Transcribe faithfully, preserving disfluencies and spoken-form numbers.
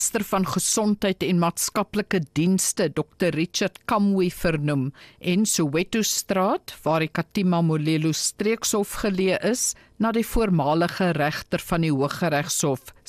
Minister van Gesondheid en Maatskaplike Dienste, dokter Richard Kamwe, vernoem en Soweto Straat, waar die Katima Molelo streekshof geleë is, na die voormalige regter van die Hooggeregshof,